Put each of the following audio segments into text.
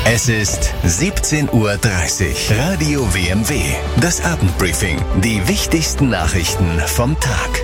Es ist 17:30 Uhr. Radio WMW. Das Abendbriefing. Die wichtigsten Nachrichten vom Tag.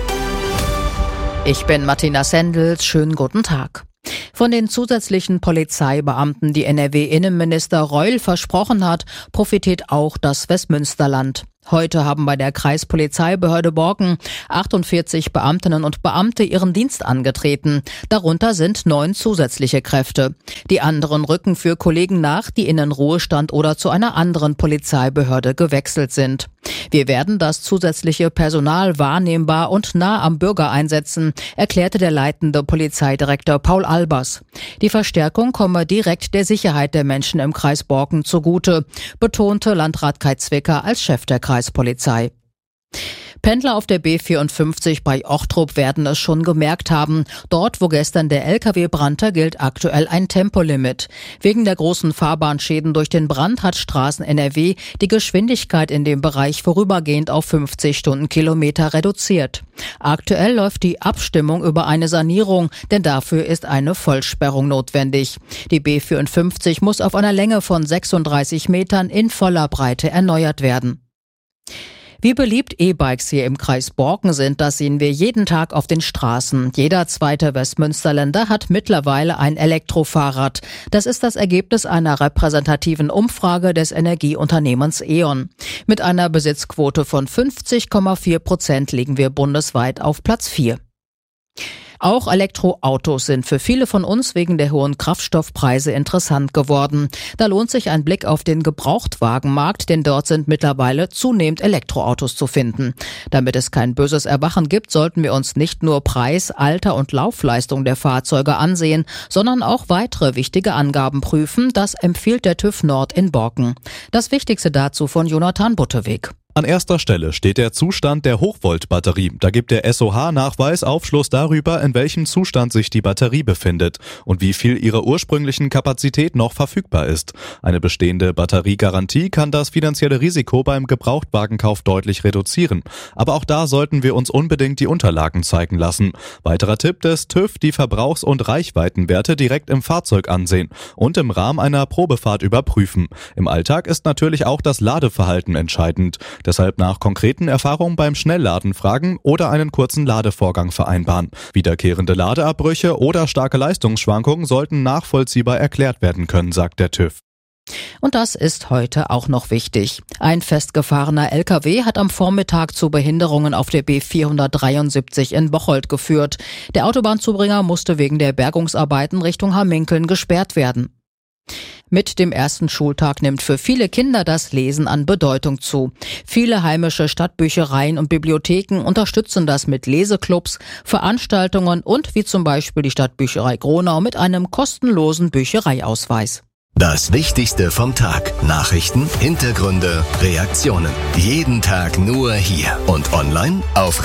Ich bin Martina Sendels. Schönen guten Tag. Von den zusätzlichen Polizeibeamten, die NRW-Innenminister Reul versprochen hat, profitiert auch das Westmünsterland. Heute haben bei der Kreispolizeibehörde Borken 48 Beamtinnen und Beamte ihren Dienst angetreten. Darunter sind 9 zusätzliche Kräfte. Die anderen rücken für Kollegen nach, die in den Ruhestand oder zu einer anderen Polizeibehörde gewechselt sind. Wir werden das zusätzliche Personal wahrnehmbar und nah am Bürger einsetzen, erklärte der leitende Polizeidirektor Paul Albers. Die Verstärkung komme direkt der Sicherheit der Menschen im Kreis Borken zugute, betonte Landrat Kai Zwicker als Chef der Kreispolizei. Pendler auf der B54 bei Ochtrup werden es schon gemerkt haben. Dort, wo gestern der LKW brannte, gilt aktuell ein Tempolimit. Wegen der großen Fahrbahnschäden durch den Brand hat Straßen NRW die Geschwindigkeit in dem Bereich vorübergehend auf 50 Stundenkilometer reduziert. Aktuell läuft die Abstimmung über eine Sanierung, denn dafür ist eine Vollsperrung notwendig. Die B54 muss auf einer Länge von 36 Metern in voller Breite erneuert werden. Wie beliebt E-Bikes hier im Kreis Borken sind, das sehen wir jeden Tag auf den Straßen. Jeder zweite Westmünsterländer hat mittlerweile ein Elektrofahrrad. Das ist das Ergebnis einer repräsentativen Umfrage des Energieunternehmens E.ON. Mit einer Besitzquote von 50,4% liegen wir bundesweit auf Platz 4. Auch Elektroautos sind für viele von uns wegen der hohen Kraftstoffpreise interessant geworden. Da lohnt sich ein Blick auf den Gebrauchtwagenmarkt, denn dort sind mittlerweile zunehmend Elektroautos zu finden. Damit es kein böses Erwachen gibt, sollten wir uns nicht nur Preis, Alter und Laufleistung der Fahrzeuge ansehen, sondern auch weitere wichtige Angaben prüfen. Das empfiehlt der TÜV Nord in Borken. Das Wichtigste dazu von Jonathan Butteweg. An erster Stelle steht der Zustand der Hochvoltbatterie. Da gibt der SOH-Nachweis Aufschluss darüber, in welchem Zustand sich die Batterie befindet und wie viel ihrer ursprünglichen Kapazität noch verfügbar ist. Eine bestehende Batteriegarantie kann das finanzielle Risiko beim Gebrauchtwagenkauf deutlich reduzieren. Aber auch da sollten wir uns unbedingt die Unterlagen zeigen lassen. Weiterer Tipp des TÜV: die Verbrauchs- und Reichweitenwerte direkt im Fahrzeug ansehen und im Rahmen einer Probefahrt überprüfen. Im Alltag ist natürlich auch das Ladeverhalten entscheidend. Deshalb nach konkreten Erfahrungen beim Schnellladen fragen oder einen kurzen Ladevorgang vereinbaren. Wiederkehrende Ladeabbrüche oder starke Leistungsschwankungen sollten nachvollziehbar erklärt werden können, sagt der TÜV. Und das ist heute auch noch wichtig. Ein festgefahrener LKW hat am Vormittag zu Behinderungen auf der B473 in Bocholt geführt. Der Autobahnzubringer musste wegen der Bergungsarbeiten Richtung Hamminkeln gesperrt werden. Mit dem ersten Schultag nimmt für viele Kinder das Lesen an Bedeutung zu. Viele heimische Stadtbüchereien und Bibliotheken unterstützen das mit Leseclubs, Veranstaltungen und wie zum Beispiel die Stadtbücherei Gronau mit einem kostenlosen Büchereiausweis. Das Wichtigste vom Tag. Nachrichten, Hintergründe, Reaktionen. Jeden Tag nur hier und online auf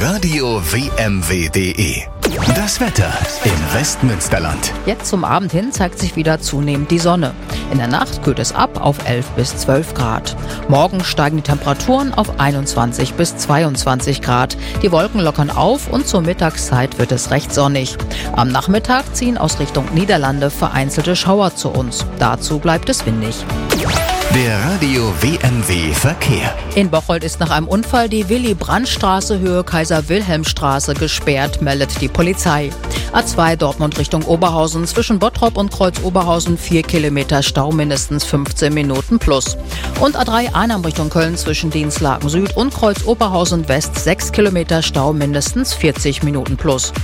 radio-wmw.de. Das Wetter im Westmünsterland. Jetzt zum Abend hin zeigt sich wieder zunehmend die Sonne. In der Nacht kühlt es ab auf 11 bis 12 Grad. Morgen steigen die Temperaturen auf 21 bis 22 Grad. Die Wolken lockern auf und zur Mittagszeit wird es recht sonnig. Am Nachmittag ziehen aus Richtung Niederlande vereinzelte Schauer zu uns. Dazu bleibt es windig. Der Radio WMW Verkehr. In Bocholt ist nach einem Unfall die Willy-Brandt-Straße Höhe Kaiser-Wilhelm-Straße gesperrt, meldet die Polizei. A2 Dortmund Richtung Oberhausen zwischen Bottrop und Kreuz-Oberhausen 4 Kilometer Stau, mindestens 15 Minuten plus. Und A3 Arnhem Richtung Köln zwischen Dienstlaken Süd und Kreuz-Oberhausen West 6 Kilometer Stau, mindestens 40 Minuten plus.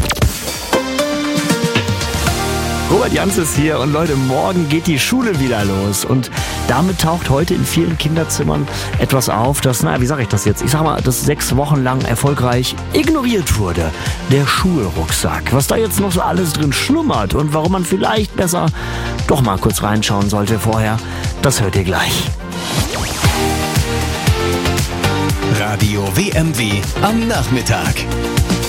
Robert Jans ist hier und Leute, morgen geht die Schule wieder los und damit taucht heute in vielen Kinderzimmern etwas auf, das, wie sage ich das jetzt? Ich sag mal, das 6 Wochen lang erfolgreich ignoriert wurde. Der Schulrucksack. Was da jetzt noch so alles drin schlummert und warum man vielleicht besser doch mal kurz reinschauen sollte vorher, das hört ihr gleich. Radio WMW am Nachmittag.